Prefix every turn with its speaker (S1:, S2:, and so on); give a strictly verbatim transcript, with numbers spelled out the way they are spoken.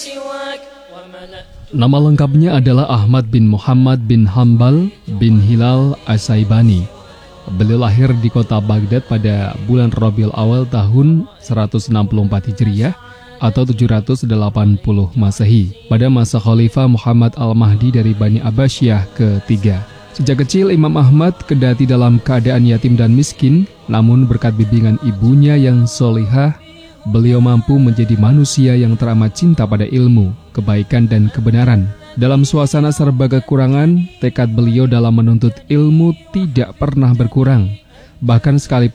S1: Nama lengkapnya adalah Ahmad bin Muhammad bin Hambal bin Hilal As-Saibani. Beliau lahir di kota Baghdad pada bulan Rabiul Awal tahun seratus enam puluh empat Hijriah atau tujuh ratus delapan puluh Masehi pada masa Khalifah Muhammad Al-Mahdi dari Bani Abbasiyah ketiga. Sejak kecil Imam Ahmad kendati dalam keadaan yatim dan miskin, namun berkat bimbingan ibunya yang solihah, beliau mampu menjadi manusia yang teramat cinta pada ilmu, kebaikan dan kebenaran. Dalam suasana serba kekurangan, tekad beliau dalam menuntut ilmu tidak pernah berkurang. Bahkan sekalipun